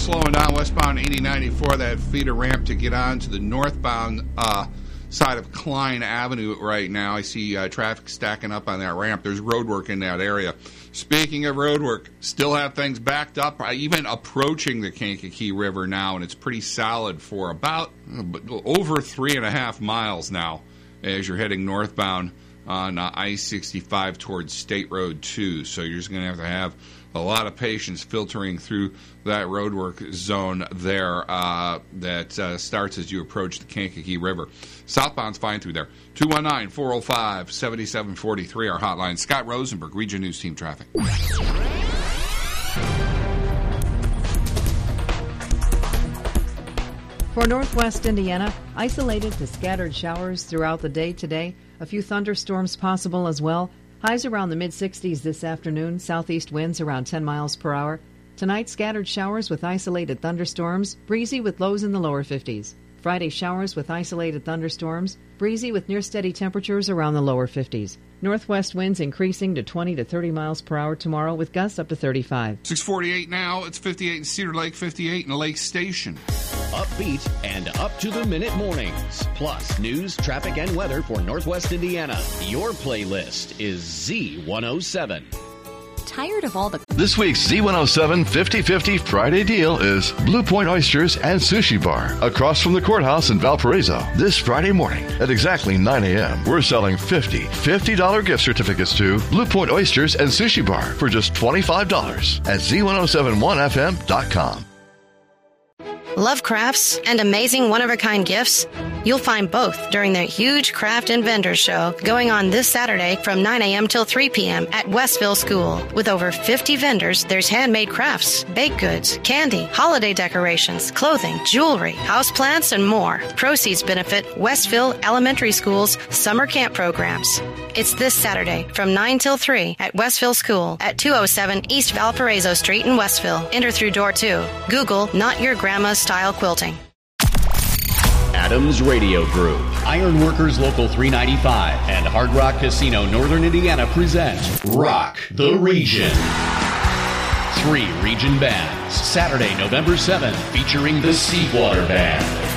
slowing down westbound 8094, that feeder ramp to get on to the northbound side of Klein Avenue right now. I see traffic stacking up on that ramp. There's road work in that area. Speaking of road work, still have things backed up, even approaching the Kankakee River now, and it's pretty solid for about over 3.5 miles now as you're heading northbound on I-65 towards State Road 2. So you're just going to have a lot of patience filtering through that roadwork zone there that starts as you approach the Kankakee River. Southbound's fine through there. 219-405-7743, our hotline. Scott Rosenberg, Region News Team Traffic. For northwest Indiana, isolated to scattered showers throughout the day today. A few thunderstorms possible as well. Highs around the mid-60s this afternoon. Southeast winds around 10 miles per hour. Tonight, scattered showers with isolated thunderstorms. Breezy with lows in the lower 50s. Friday, showers with isolated thunderstorms. Breezy with near-steady temperatures around the lower 50s. Northwest winds increasing to 20 to 30 miles per hour tomorrow with gusts up to 35. 648 now. It's 58 in Cedar Lake, 58 in Lake Station. Upbeat and up-to-the-minute mornings. Plus, news, traffic, and weather for Northwest Indiana. Your playlist is Z107. Tired of all the... This week's Z107 50-50 Friday deal is Blue Point Oysters and Sushi Bar across from the courthouse in Valparaiso. This Friday morning at exactly 9 a.m., we're selling $50 gift certificates to Blue Point Oysters and Sushi Bar for just $25 at Z1071FM.com. Love crafts and amazing one-of-a-kind gifts? You'll find both during the huge Craft and Vendor Show going on this Saturday from 9 a.m. till 3 p.m. at Westville School. With over 50 vendors, there's handmade crafts, baked goods, candy, holiday decorations, clothing, jewelry, houseplants, and more. Proceeds benefit Westville Elementary School's summer camp programs. It's this Saturday from 9 till 3 at Westville School at 207 East Valparaiso Street in Westville. Enter through door 2. Google Not Your Grandma's Style Quilting. Adams Radio Group, Ironworkers Local 395, and Hard Rock Casino Northern Indiana present Rock the Region. 3 region bands. Saturday, November 7th, featuring the Seawater Band.